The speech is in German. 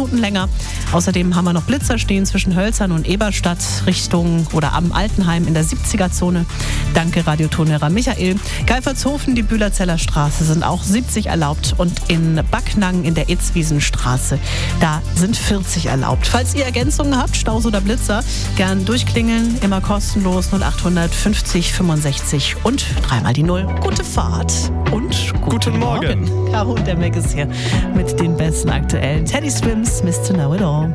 Minuten länger. Außerdem haben wir noch Blitzer stehen zwischen Hölzern und Eberstadt Richtung oder am Altenheim in der 70er-Zone. Danke Radiotonlehrer Michael. Geifertshofen, die Bühlerzeller Straße sind auch 70 erlaubt und in Backnang in der Itzwiesenstraße, da sind 40 erlaubt. Falls ihr Ergänzungen habt, Staus oder Blitzer, gern durchklingeln, immer kostenlos 0800 50 65 und 3 mal die 0. Gute Fahrt und guten Morgen. Caro und der Mac ist hier mit den besten aktuellen Teddy Swims, Miss to Know It All.